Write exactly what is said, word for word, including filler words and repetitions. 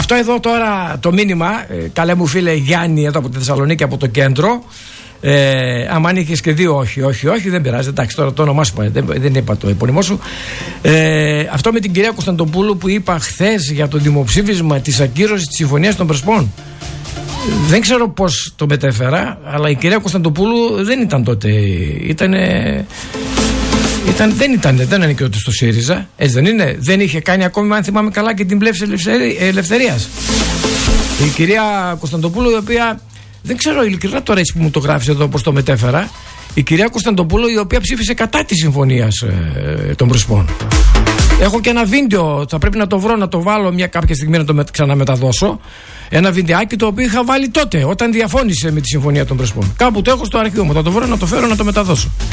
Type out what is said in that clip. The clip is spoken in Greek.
Αυτό εδώ τώρα το μήνυμα, ε, καλέ μου φίλε Γιάννη, εδώ από τη Θεσσαλονίκη, από το κέντρο. Ε, αν είχε και δύο, όχι, όχι, όχι, δεν πειράζει. Εντάξει, τώρα το όνομά σου δεν, δεν είπα το επώνυμό σου. Ε, αυτό με την κυρία Κωνσταντοπούλου που είπα χθες για το δημοψήφισμα της ακύρωσης της Συμφωνίας των Πρεσπών. Δεν ξέρω πώς το μετέφερα, αλλά η κυρία Κωνσταντοπούλου δεν ήταν τότε. Ήτανε, ήταν, δεν ήταν, δεν ανήκε στο ΣΥΡΙΖΑ. Έτσι δεν είναι. Δεν είχε κάνει ακόμη, αν θυμάμαι καλά, και την πλεύση ελευθερίας. Η κυρία Κωνσταντοπούλου, η οποία. Δεν ξέρω ειλικρινά τώρα έτσι που μου το γράφεις εδώ πώς το μετέφερα. Η κυρία Κωνσταντοπούλου, η οποία ψήφισε κατά της συμφωνίας ε, των Πρεσπών. Έχω και ένα βίντεο, θα πρέπει να το βρω, να το βάλω μια κάποια στιγμή να το με, ξαναμεταδώσω. Ένα βιντεάκι το οποίο είχα βάλει τότε, όταν διαφώνησε με τη συμφωνία των Πρεσπών. Κάπου το έχω στο αρχείο μου, θα το βρω να το φέρω να το μεταδώσω.